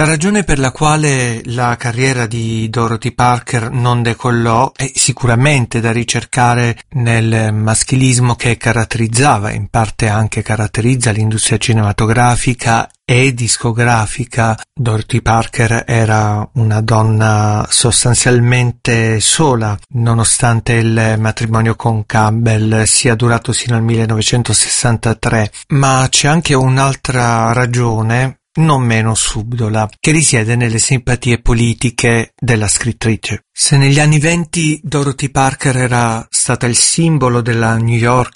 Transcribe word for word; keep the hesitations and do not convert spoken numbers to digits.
La ragione per la quale la carriera di Dorothy Parker non decollò è sicuramente da ricercare nel maschilismo che caratterizzava, in parte anche caratterizza l'industria cinematografica e discografica. Dorothy Parker era una donna sostanzialmente sola, nonostante il matrimonio con Campbell sia durato sino al millenovecentosessantatré, ma c'è anche un'altra ragione non meno subdola, che risiede nelle simpatie politiche della scrittrice. Se negli anni venti Dorothy Parker era stata il simbolo della New York